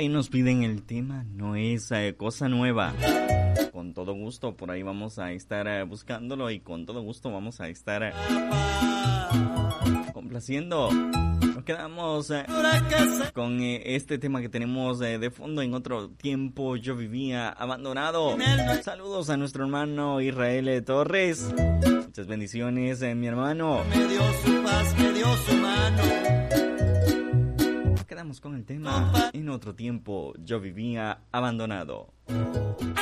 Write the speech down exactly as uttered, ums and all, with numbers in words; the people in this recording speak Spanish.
ahí nos piden el tema, no es eh, cosa nueva. Con todo gusto, por ahí vamos a estar eh, buscándolo y con todo gusto vamos a estar eh, complaciendo. Nos quedamos eh, con eh, este tema que tenemos eh, de fondo. En otro tiempo yo vivía abandonado. Saludos a nuestro hermano Israel Torres. Muchas bendiciones, eh, mi hermano. Me dio su paz, me dio su mano. Nos quedamos con el tema. En otro tiempo yo vivía abandonado.